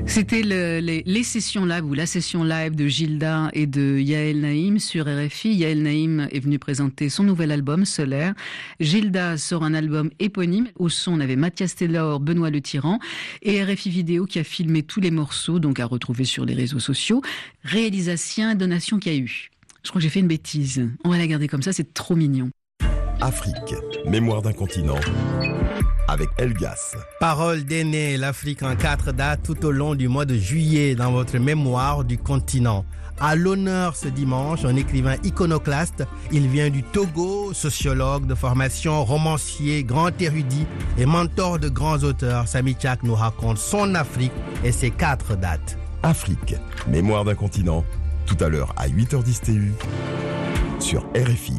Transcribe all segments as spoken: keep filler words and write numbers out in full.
C'était le, les, les sessions live ou la session live de Gilda et de Yael Naïm sur R F I. Yael Naïm est venue présenter son nouvel album Solaire. Gilda sort un album éponyme. Au son, on avait Mathias Taylor, Benoît Le Tyran et R F I Vidéo qui a filmé tous les morceaux, donc à retrouver sur les réseaux sociaux. Réalisation, donation qu'il y a eu. Je crois que j'ai fait une bêtise. On va la garder comme ça, c'est trop mignon. Afrique, mémoire d'un continent, avec Elgas. Parole d'aîné, l'Afrique en quatre dates tout au long du mois de juillet dans votre mémoire du continent. À l'honneur ce dimanche, un écrivain iconoclaste. Il vient du Togo, sociologue de formation, romancier, grand érudit et mentor de grands auteurs. Samy Tchak nous raconte son Afrique et ses quatre dates. Afrique, mémoire d'un continent, tout à l'heure à huit heures dix T U sur R F I.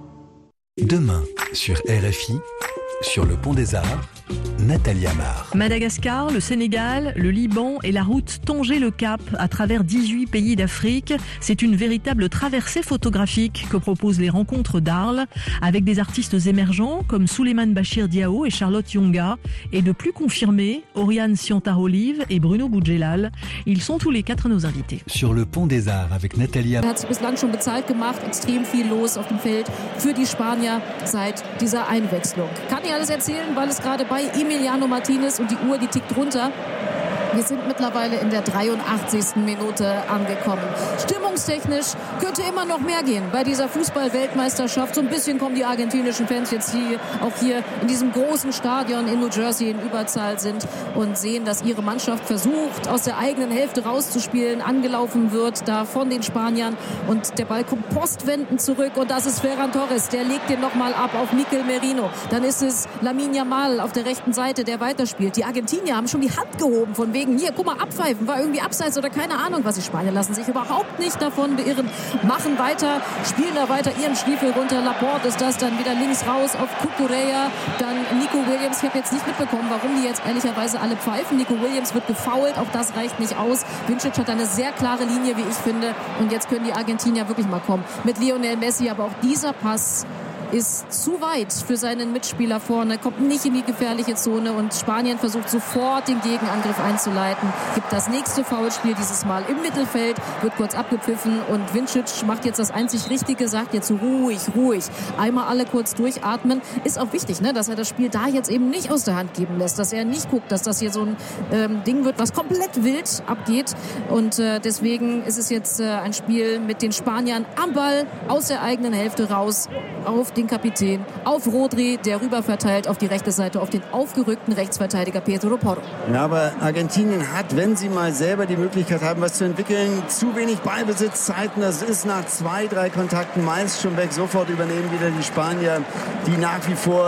Demain, sur R F I, sur le pont des Arts, Nathalie Amar. Madagascar, le Sénégal, le Liban et la route Tanger-le Cap à travers dix-huit pays d'Afrique. C'est une véritable traversée photographique que proposent les rencontres d'Arles avec des artistes émergents comme Souleymane Bachir Diao et Charlotte Yonga et de plus confirmés, Oriane Siontar-Olive et Bruno Boudjelal. Ils sont tous les quatre nos invités. Sur le pont des Arts avec Nathalie Amar. Er hat sich bislang schon bezahlt gemacht, extrem viel los auf dem Feld für die Spanier seit dieser Einwechslung. Kann ich alles erzählen, weil es gerade bei Emiliano Martinez und die Uhr, die tickt runter. Wir sind mittlerweile in der dreiundachtzigsten Minute angekommen. Stimmungstechnisch könnte immer noch mehr gehen bei dieser Fußball-Weltmeisterschaft. So ein bisschen kommen die argentinischen Fans jetzt hier, auch hier in diesem großen Stadion in New Jersey in Überzahl sind und sehen, dass ihre Mannschaft versucht, aus der eigenen Hälfte rauszuspielen, angelaufen wird da von den Spaniern und der Ball kommt postwendend zurück und das ist Ferran Torres, der legt den nochmal ab auf Mikel Merino. Dann ist es Lamine Yamal auf der rechten Seite, der weiterspielt. Die Argentinier haben schon die Hand gehoben von wegen hier, guck mal, abpfeifen, war irgendwie abseits oder keine Ahnung, was die Spanier lassen sich überhaupt nicht davon beirren, machen weiter, spielen da weiter ihren Stiefel runter. Laporte ist das, dann wieder links raus auf Cucurella, dann Nico Williams. Ich habe jetzt nicht mitbekommen, warum die jetzt ehrlicherweise alle pfeifen. Nico Williams wird gefoult, auch das reicht nicht aus. Vincic hat eine sehr klare Linie, wie ich finde, und jetzt können die Argentinier wirklich mal kommen. Mit Lionel Messi, aber auch dieser Pass ist zu weit für seinen Mitspieler vorne, kommt nicht in die gefährliche Zone und Spanien versucht sofort den Gegenangriff einzuleiten, gibt das nächste Foulspiel dieses Mal im Mittelfeld, wird kurz abgepfiffen und Vincic macht jetzt das einzig Richtige, sagt jetzt ruhig, ruhig, einmal alle kurz durchatmen. Ist auch wichtig, ne, dass er das Spiel da jetzt eben nicht aus der Hand geben lässt, dass er nicht guckt, dass das hier so ein ähm, Ding wird, was komplett wild abgeht und äh, deswegen ist es jetzt äh, ein Spiel mit den Spaniern am Ball, aus der eigenen Hälfte raus, auf den Kapitän, auf Rodri, der rüber verteilt auf die rechte Seite, auf den aufgerückten Rechtsverteidiger Pedro Porro. Ja, aber Argentinien hat, wenn sie mal selber die Möglichkeit haben, was zu entwickeln, zu wenig Ballbesitzzeiten. Das ist nach zwei, drei Kontakten meist schon weg. Sofort übernehmen wieder die Spanier, die nach wie vor